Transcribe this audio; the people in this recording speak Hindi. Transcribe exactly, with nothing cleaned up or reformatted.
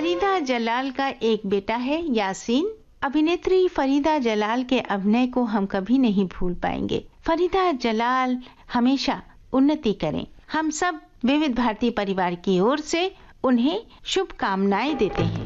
फरीदा जलाल का एक बेटा है यासीन। अभिनेत्री फरीदा जलाल के अभिनय को हम कभी नहीं भूल पाएंगे। फरीदा जलाल हमेशा उन्नति करें। हम सब विविध भारती परिवार की ओर से उन्हें शुभकामनाएं देते हैं।